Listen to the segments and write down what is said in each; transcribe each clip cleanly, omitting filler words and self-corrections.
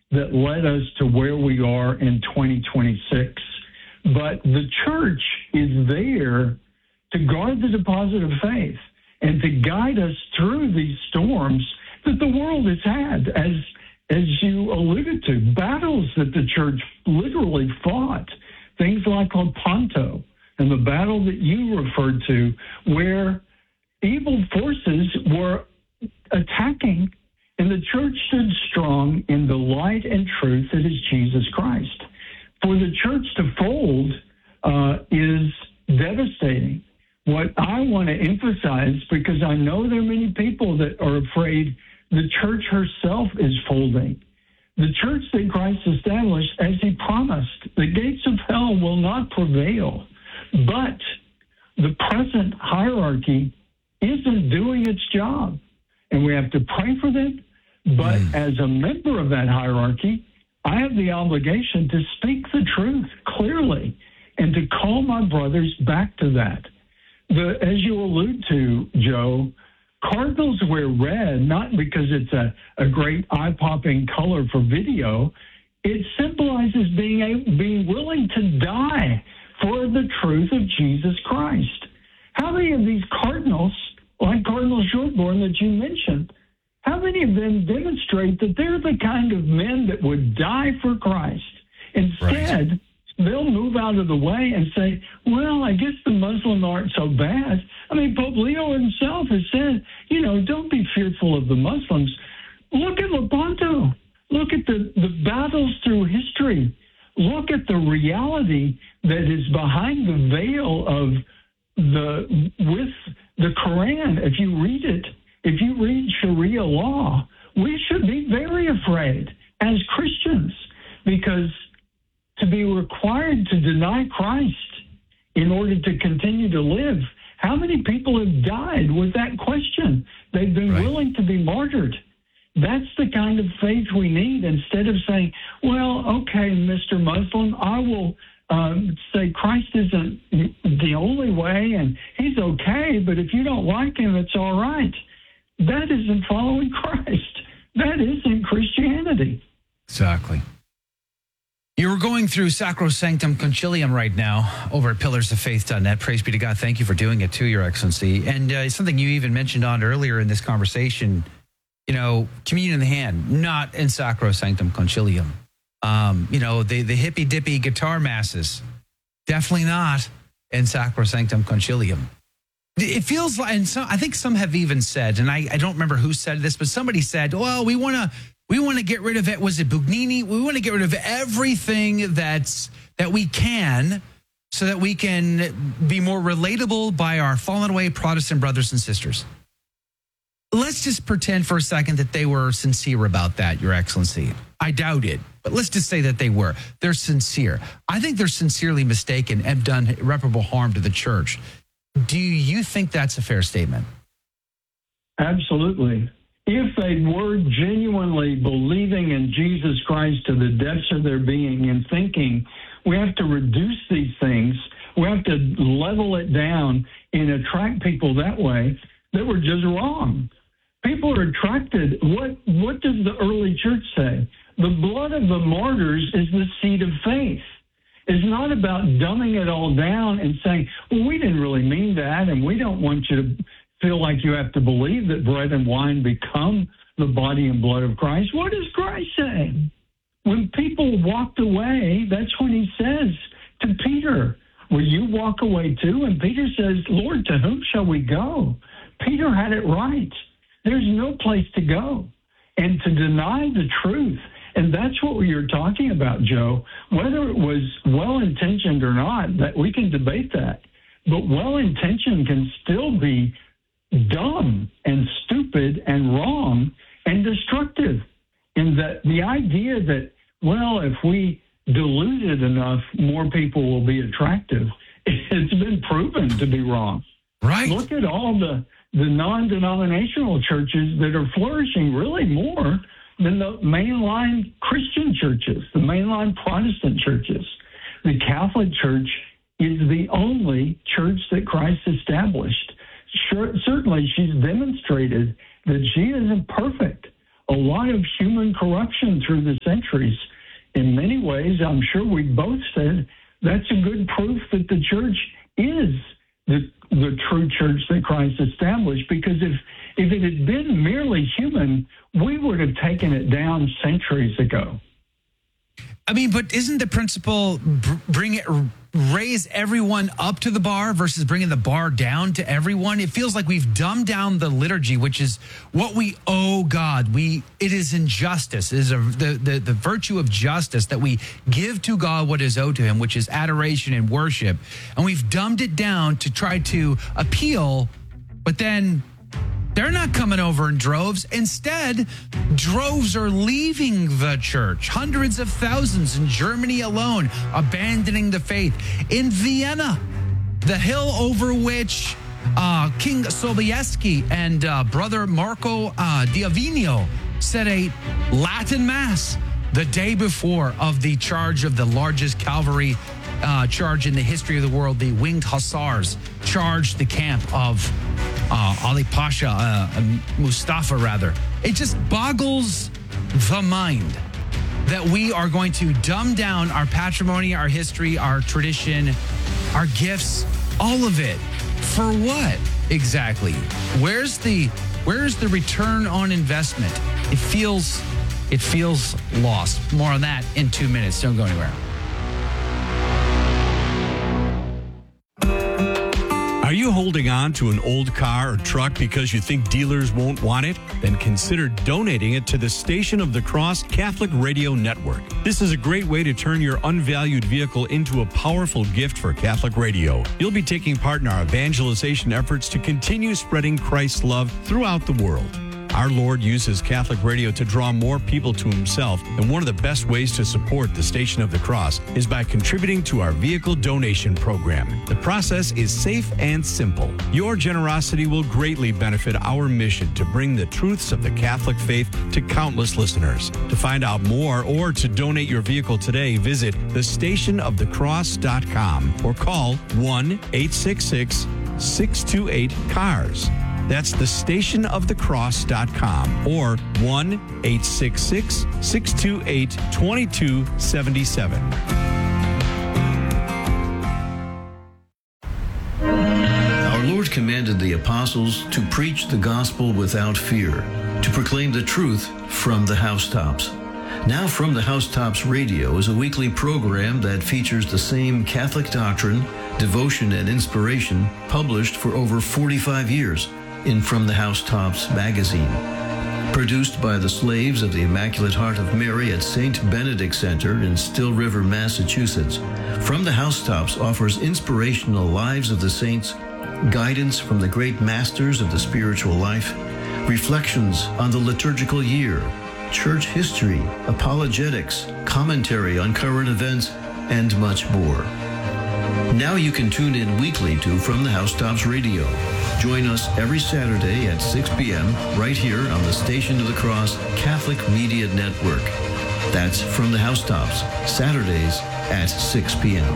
that led us to where we are in 2026. But the church is there to guard the deposit of faith and to guide us through these storms that the world has had, as you alluded to, battles that the church literally fought, things like Lepanto and the battle that you referred to, where evil forces were attacking, and the church stood strong in the light and truth that is Jesus Christ. For the church to fold is devastating. What I want to emphasize, because I know there are many people that are afraid the church herself is folding. The church that Christ established, as he promised, the gates of hell will not prevail. But the present hierarchy isn't doing its job. And we have to pray for them. But as a member of that hierarchy, I have the obligation to speak the truth clearly and to call my brothers back to that. As you allude to, Joe, cardinals wear red not because it's a great eye-popping color for video. It symbolizes being willing to die for the truth of Jesus Christ. How many of these cardinals, like Cardinal Shortborn that you mentioned, how many of them demonstrate that they're the kind of men that would die for Christ? Instead, they'll move out of the way and say, well, I guess the Muslims aren't so bad. I mean, Pope Leo himself has said, don't be fearful of the Muslims. Look at Lepanto. Look at the battles through history. Look at the reality that is behind the veil of with the Quran. If you read it, if you read Sharia law, we should be very afraid as Christians, because to be required to deny Christ in order to continue to live, how many people have died with that question? They've been willing to be martyred. That's the kind of faith we need, instead of saying, well, okay, Mr. Muslim, I will say Christ isn't the only way and he's okay, but if you don't like him, it's all right. That isn't following Christ. That isn't Christianity. Exactly. You're going through Sacrosanctum Concilium right now over at pillarsoffaith.net. Praise be to God. Thank you for doing it too, Your Excellency. And something you even mentioned on earlier in this conversation, communion in the hand, not in Sacrosanctum Concilium. The hippy-dippy guitar masses, definitely not in Sacrosanctum Concilium. It feels like, and I think some have even said, and I don't remember who said this, but somebody said, well, we want to get rid of it. Was it Bugnini? We want to get rid of everything that we can, so that we can be more relatable by our fallen away Protestant brothers and sisters. Let's just pretend for a second that they were sincere about that, Your Excellency. I doubt it, but let's just say that they were. They're sincere. I think they're sincerely mistaken and done irreparable harm to the church. Do you think that's a fair statement? Absolutely. If they were genuinely believing in Jesus Christ to the depths of their being and thinking, we have to reduce these things, we have to level it down and attract people that way, they were just wrong. People are attracted. What does the early church say? The blood of the martyrs is the seed of faith. It's not about dumbing it all down and saying, well, we didn't really mean that, and we don't want you to feel like you have to believe that bread and wine become the body and blood of Christ. What does Christ say? When people walked away, that's when he says to Peter, will you walk away too? And Peter says, Lord, to whom shall we go? Peter had it right. There's no place to go. And to deny the truth, and that's what we are talking about, Joe, whether it was well-intentioned or not, that we can debate that. But well-intentioned can still be dumb and stupid and wrong and destructive. And that the idea that, well, if we dilute it enough, more people will be attractive, it's been proven to be wrong. Right. Look at all the non-denominational churches that are flourishing really more than the mainline Christian churches, the mainline Protestant churches. The Catholic Church is the only church that Christ established. Certainly, she's demonstrated that she isn't perfect. a lot of human corruption through the centuries. In many ways, I'm sure we both said that's a good proof that the church is the true church that Christ established, because if it had been merely human, we would have taken it down centuries ago. I mean, but isn't the principle raise everyone up to the bar versus bringing the bar down to everyone? It feels like we've dumbed down the liturgy, which is what we owe God. It is injustice. It is the virtue of justice that we give to God what is owed to him, which is adoration and worship. And we've dumbed it down to try to appeal, but then they're not coming over in droves. Instead, droves are leaving the church. Hundreds of thousands in Germany alone abandoning the faith. In Vienna, the hill over which King Sobieski and Brother Marco Diavino said a Latin Mass the day before of the charge of the largest cavalry charge in the history of the world. The Winged Hussars charged the camp of Ali Pasha, Mustafa rather. It just boggles the mind that we are going to dumb down our patrimony, our history, our tradition, our gifts, all of it. For what exactly? Where's the return on investment? It feels lost. More on that in 2 minutes. Don't go anywhere. Are you holding on to an old car or truck because you think dealers won't want it? Then consider donating it to the Station of the Cross Catholic Radio Network. This is a great way to turn your unvalued vehicle into a powerful gift for Catholic radio. You'll be taking part in our evangelization efforts to continue spreading Christ's love throughout the world. Our Lord uses Catholic radio to draw more people to himself, and one of the best ways to support the Station of the Cross is by contributing to our vehicle donation program. The process is safe and simple. Your generosity will greatly benefit our mission to bring the truths of the Catholic faith to countless listeners. To find out more or to donate your vehicle today, visit thestationofthecross.com or call 1-866-628-CARS. That's thestationofthecross.com or 1-866-628-2277. Our Lord commanded the apostles to preach the gospel without fear, to proclaim the truth from the housetops. Now From the Housetops Radio is a weekly program that features the same Catholic doctrine, devotion, and inspiration published for over 45 years in From the Housetops magazine. Produced by the slaves of the Immaculate Heart of Mary at St. Benedict Center in Still River, Massachusetts, From the Housetops offers inspirational lives of the saints, guidance from the great masters of the spiritual life, reflections on the liturgical year, church history, apologetics, commentary on current events, and much more. Now you can tune in weekly to From the Housetops Radio. Join us every Saturday at 6 p.m. right here on the Station of the Cross Catholic Media Network. That's From the Housetops, Saturdays at 6 p.m.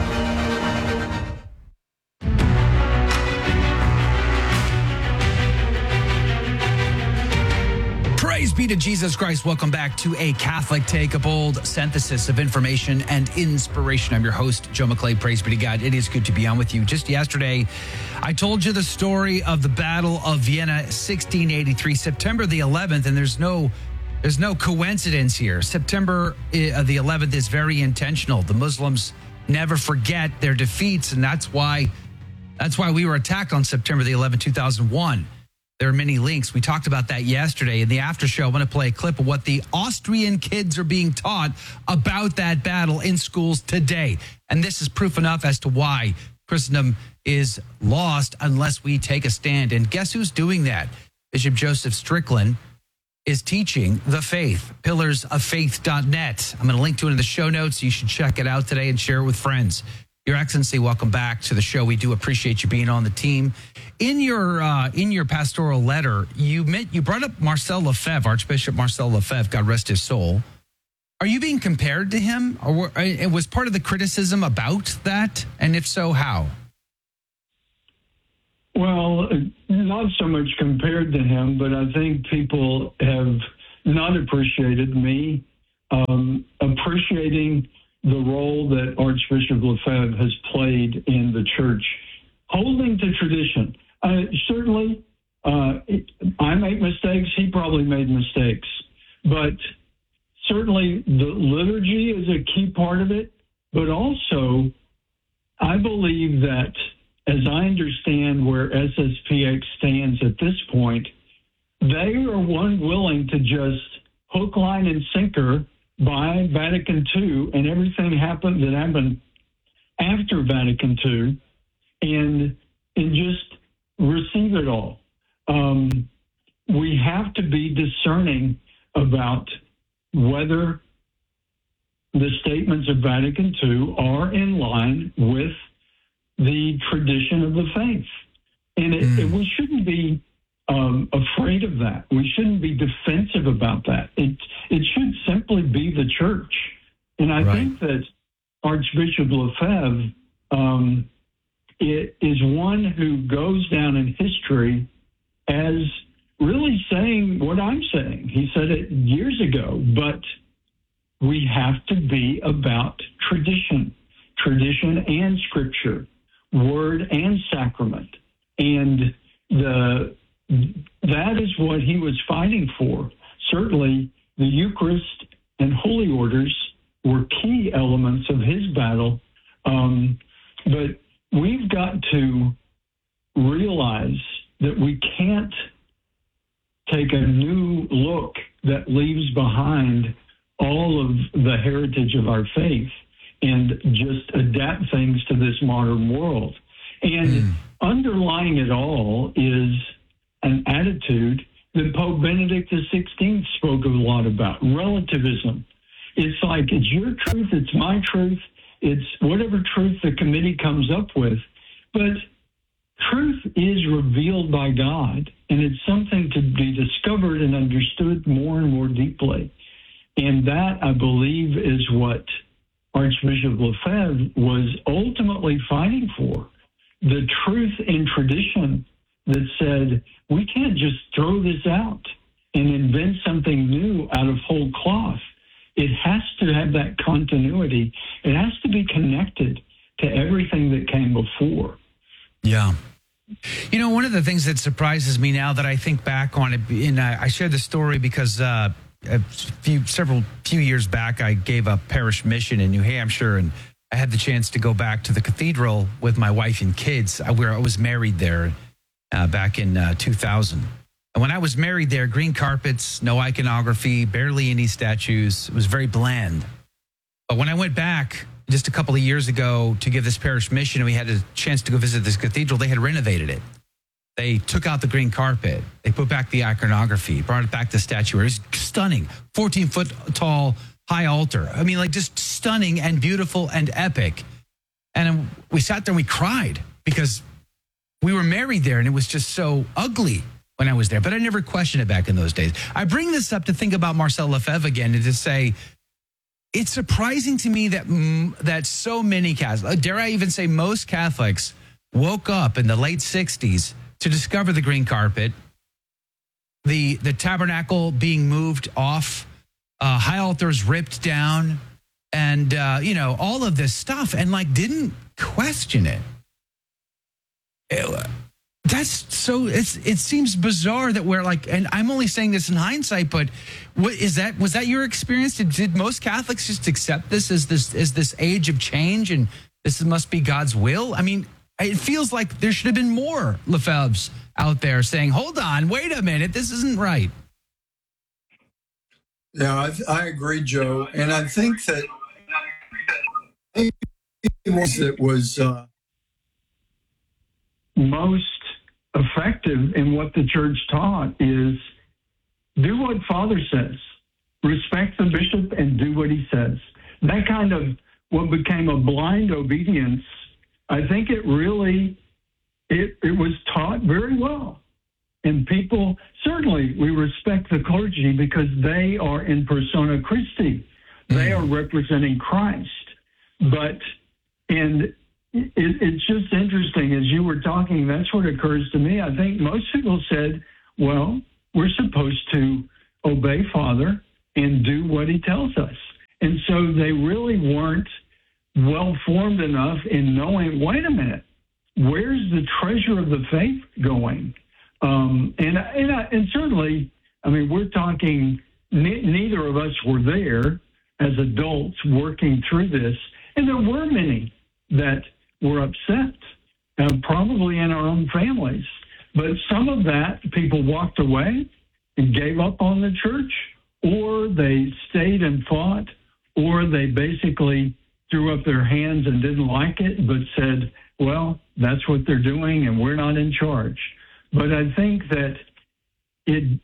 Praise be to Jesus Christ. Welcome back to A Catholic Take, a bold synthesis of information and inspiration. I'm your host, Joe McClay. Praise be to God. It is good to be on with you. Just yesterday, I told you the story of the Battle of Vienna, 1683, September the 11th, and there's no coincidence here. September the 11th is very intentional. The Muslims never forget their defeats, and that's why we were attacked on September the 11th, 2001. There are many links. We talked about that yesterday. In the after show, I want to play a clip of what the Austrian kids are being taught about that battle in schools today. And this is proof enough as to why Christendom is lost unless we take a stand. And guess who's doing that? Bishop Joseph Strickland is teaching the faith, pillarsoffaith.net. I'm going to link to it in the show notes. You should check it out today and share it with friends. Your Excellency, welcome back to the show. We do appreciate you being on the team. In your pastoral letter, you brought up Marcel Lefebvre, Archbishop Marcel Lefebvre, God rest his soul. Are you being compared to him, or was part of the criticism about that? And if so, how? Well, not so much compared to him, but I think people have not appreciated, me appreciating the role that Archbishop Lefebvre has played in the church, holding to tradition. Certainly, I make mistakes. He probably made mistakes. But certainly the liturgy is a key part of it. But also, I believe that, as I understand where SSPX stands at this point, they are willing to just hook, line, and sinker by Vatican II and everything that happened after Vatican II, and just receive it all. We have to be discerning about whether the statements of Vatican II are in line with the tradition of the faith. And we shouldn't be afraid of that. We shouldn't be defensive about that. It should simply be the church. And I think that Archbishop Lefebvre is one who goes down in history as really saying what I'm saying. He said it years ago, but we have to be about tradition and scripture, word and sacrament. And that is what he was fighting for. Certainly, the Eucharist and holy orders were key elements of his battle. But we've got to realize that we can't take a new look that leaves behind all of the heritage of our faith and just adapt things to this modern world. And underlying it all is an attitude that Pope Benedict XVI spoke a lot about, relativism. It's like, it's your truth, it's my truth, it's whatever truth the committee comes up with. But truth is revealed by God, and it's something to be discovered and understood more and more deeply. And that, I believe, is what Archbishop Lefebvre was ultimately fighting for. The truth and tradition that said, we can't just throw this out and invent something new out of whole cloth. It has to have that continuity. It has to be connected to everything that came before. Yeah. You know, one of the things that surprises me now that I think back on it, and I share the story because several years back, I gave a parish mission in New Hampshire, and I had the chance to go back to the cathedral with my wife and kids. I was married there back in 2000. And when I was married there, green carpets, no iconography, barely any statues. It was very bland. But when I went back just a couple of years ago to give this parish mission, and we had a chance to go visit this cathedral, they had renovated it. They took out the green carpet. They put back the iconography, brought it back to statuary. It was stunning. 14-foot tall high altar. I mean, like, just stunning and beautiful and epic. And we sat there and we cried because we were married there, and it was just so ugly when I was there. But I never questioned it back in those days. I bring this up to think about Marcel Lefebvre again and to say, it's surprising to me that so many Catholics, dare I even say most Catholics, woke up in the late 60s to discover the green carpet, the tabernacle being moved off, high altars ripped down, and all of this stuff, and didn't question it. That's so. It seems bizarre that we're and I'm only saying this in hindsight, but was that your experience? Did most Catholics just accept this as this age of change, and this must be God's will? I mean, it feels like there should have been more Lefebvres out there saying, "Hold on, wait a minute, this isn't right." Yeah, I agree, Joe, and I think that it was most effective in what the church taught is do what Father says, respect the bishop, and do what he says. That kind of what became a blind obedience, I think it really, it was taught very well. And people, certainly we respect the clergy because they are in persona Christi. They are representing Christ. It's just interesting, as you were talking, that's what occurs to me. I think most people said, well, we're supposed to obey Father and do what he tells us. And so they really weren't well-formed enough in knowing, wait a minute, where's the treasure of the faith going? And certainly, I mean, we're talking, neither of us were there as adults working through this. And there were many that were upset, probably in our own families. But some of that, people walked away and gave up on the church, or they stayed and fought, or they basically threw up their hands and didn't like it, but said, well, that's what they're doing and we're not in charge. But I think that it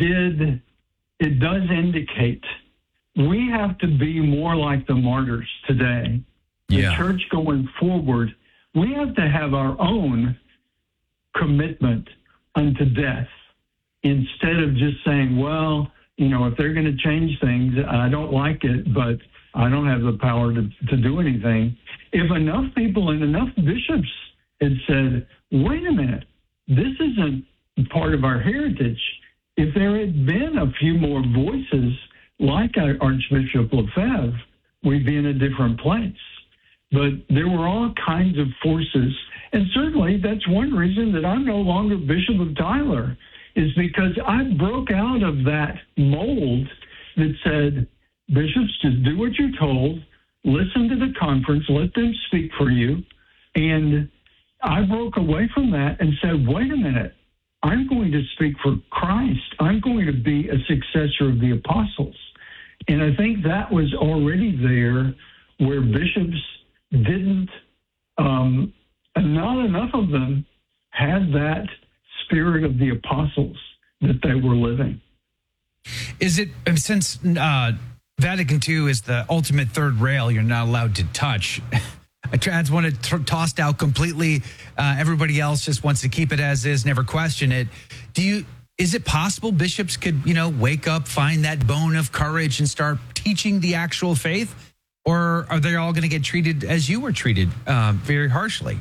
does indicate we have to be more like the martyrs today. The church going forward, we have to have our own commitment unto death instead of just saying, well, you know, if they're going to change things, I don't like it, but I don't have the power to do anything. If enough people and enough bishops had said, wait a minute, this isn't part of our heritage. If there had been a few more voices like Archbishop Lefebvre, we'd be in a different place. But there were all kinds of forces. And certainly that's one reason that I'm no longer Bishop of Tyler, is because I broke out of that mold that said, bishops, just do what you're told, listen to the conference, let them speak for you. And I broke away from that and said, wait a minute, I'm going to speak for Christ. I'm going to be a successor of the apostles. And I think that was already there where bishops didn't, not enough of them had that spirit of the apostles that they were living. Is it, since Vatican II is the ultimate third rail you're not allowed to touch, trans want it tossed out completely, everybody else just wants to keep it as is, never question it. Is it possible bishops could, wake up, find that bone of courage and start teaching the actual faith? Or are they all going to get treated as you were treated, very harshly?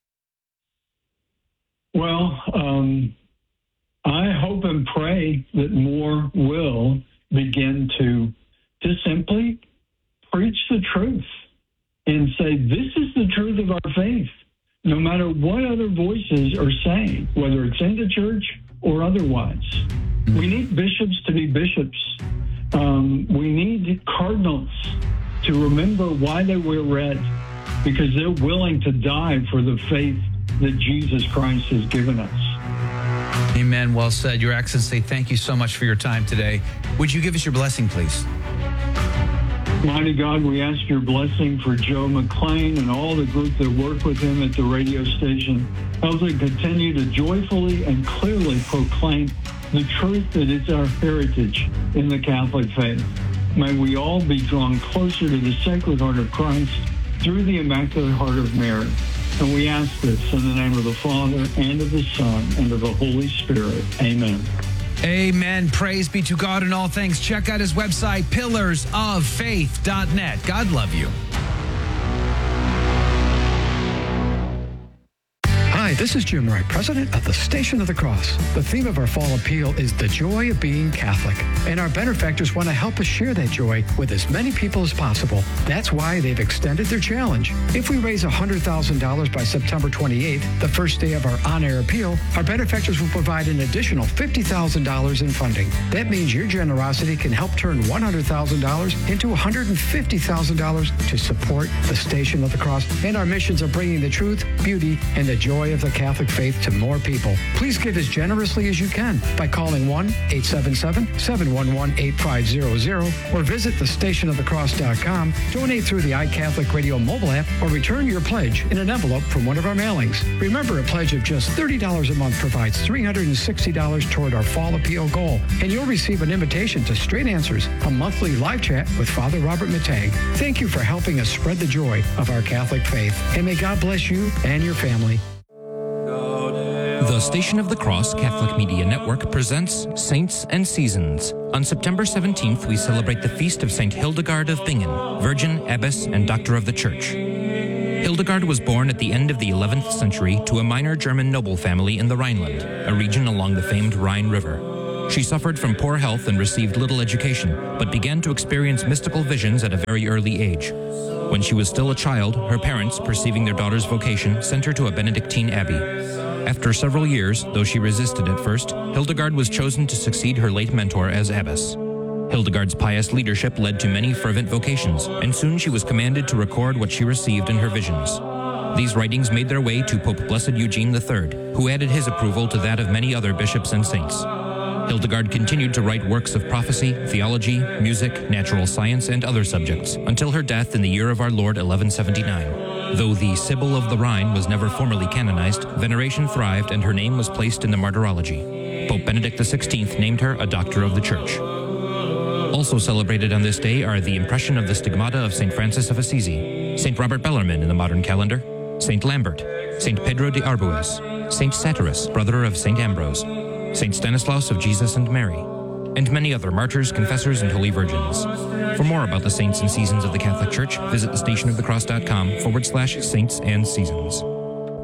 Well, I hope and pray that more will begin to simply preach the truth and say, this is the truth of our faith, no matter what other voices are saying, whether it's in the church or otherwise. We need bishops to be bishops. We need cardinals to remember why they wear red, because they're willing to die for the faith that Jesus Christ has given us. Amen. Well said. Your Excellency, thank you so much for your time today. Would you give us your blessing, please? Mighty God, we ask your blessing for Joe McLean and all the group that work with him at the radio station. Help them continue to joyfully and clearly proclaim the truth that is our heritage in the Catholic faith. May we all be drawn closer to the Sacred Heart of Christ through the Immaculate Heart of Mary. And we ask this in the name of the Father, and of the Son, and of the Holy Spirit. Amen. Amen. Praise be to God in all things. Check out his website, pillarsoffaith.net. God love you. Hi, this is Jim Wright, president of the Station of the Cross. The theme of our fall appeal is the joy of being Catholic, and our benefactors want to help us share that joy with as many people as possible. That's why they've extended their challenge. If we raise $100,000 by September 28th, the first day of our on-air appeal, our benefactors will provide an additional $50,000 in funding. That means your generosity can help turn $100,000 into $150,000 to support the Station of the Cross and our missions of bringing the truth, beauty, and the joy of the Catholic faith to more people. Please give as generously as you can by calling 1-877-711-8500 or visit thestationofthecross.com, donate through the iCatholic Radio mobile app, or return your pledge in an envelope from one of our mailings. Remember, a pledge of just $30 a month provides $360 toward our fall appeal goal, and you'll receive an invitation to Straight Answers, a monthly live chat with Father Robert Matang. Thank you for helping us spread the joy of our Catholic faith, and may God bless you and your family. The Station of the Cross Catholic Media Network presents Saints and Seasons. On September 17th, we celebrate the feast of St. Hildegard of Bingen, Virgin, Abbess, and Doctor of the Church. Hildegard was born at the end of the 11th century to a minor German noble family in the Rhineland, a region along the famed Rhine River. She suffered from poor health and received little education, but began to experience mystical visions at a very early age. When she was still a child, her parents, perceiving their daughter's vocation, sent her to a Benedictine abbey. After several years, though she resisted at first, Hildegard was chosen to succeed her late mentor as abbess. Hildegard's pious leadership led to many fervent vocations, and soon she was commanded to record what she received in her visions. These writings made their way to Pope Blessed Eugene III, who added his approval to that of many other bishops and saints. Hildegard continued to write works of prophecy, theology, music, natural science, and other subjects, until her death in the year of our Lord 1179. Though the Sibyl of the Rhine was never formally canonized, veneration thrived and her name was placed in the martyrology. Pope Benedict XVI named her a Doctor of the Church. Also celebrated on this day are the impression of the stigmata of St. Francis of Assisi, St. Robert Bellarmine in the modern calendar, St. Lambert, St. Pedro de Arbues, St. Satyrus, brother of St. Ambrose, St. Stanislaus of Jesus and Mary, and many other martyrs, confessors, and holy virgins. For more about the saints and seasons of the Catholic Church, visit thestationofthecross.com/saints and seasons.